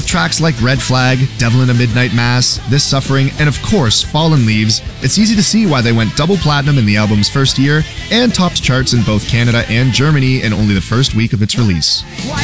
With tracks like Red Flag, Devil in a Midnight Mass, This Suffering, and of course Fallen Leaves, it's easy to see why they went double platinum in the album's first year and topped charts in both Canada and Germany in only the first week of its release.